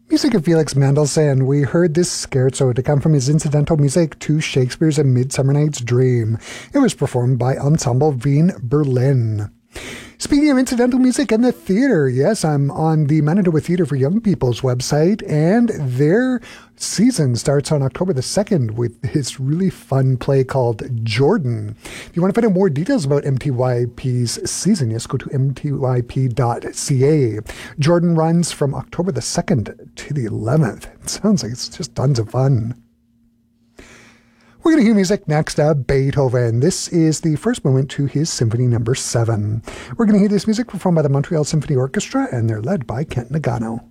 Music of Felix Mendelssohn. We heard this scherzo to come from his incidental music to Shakespeare's A Midsummer Night's Dream. It was performed by Ensemble Wien Berlin. Speaking of incidental music and the theater, yes, I'm on the Manitoba Theatre for Young People's website, and their season starts on October the 2nd with this really fun play called Jordan. If you want to find out more details about MTYP's season, yes, go to mtyp.ca. Jordan runs from October the 2nd to the 11th. It sounds like it's just tons of fun. We're going to hear music next, Beethoven. This is the first movement to his Symphony No. 7. We're going to hear this music performed by the Montreal Symphony Orchestra, and they're led by Kent Nagano.